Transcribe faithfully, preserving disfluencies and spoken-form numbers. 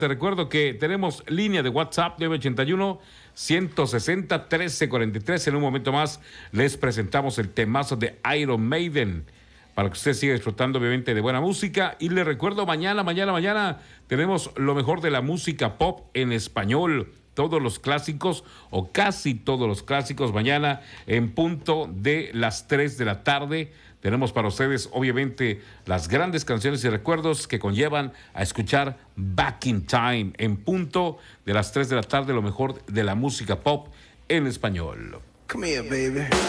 Te recuerdo que tenemos línea de WhatsApp nueve ochenta y uno, ciento sesenta, trece cuarenta y tres. En un momento más les presentamos el temazo de Iron Maiden para que usted siga disfrutando obviamente de buena música. Y le recuerdo, mañana, mañana, mañana tenemos lo mejor de la música pop en español. Todos los clásicos o casi todos los clásicos mañana en punto de las tres de la tarde. Tenemos para ustedes, obviamente, las grandes canciones y recuerdos que conllevan a escuchar Back in Time en punto de las tres de la tarde, lo mejor de la música pop en español. Come here, baby.